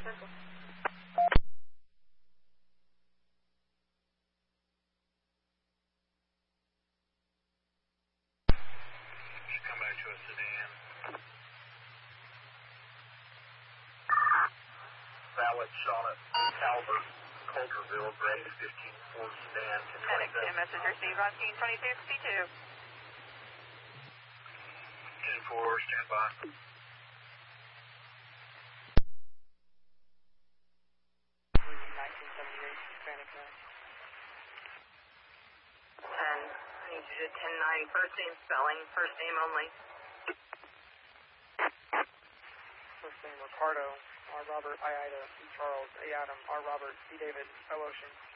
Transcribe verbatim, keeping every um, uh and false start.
Circle. Come back to a sedan. Valid shot at Albert, Coulterville, Gray fifteen four sedan. Medic two, message received on scene twenty-two sixty-two. ten four, stand by. nineteen seventy-eight, Hispanic nine. ten, I need you to ten nine, first name spelling, first name only. First name Ricardo, R. Robert, I. Ida, C. Charles, A. Adam, R. Robert, C. David, O. Ocean.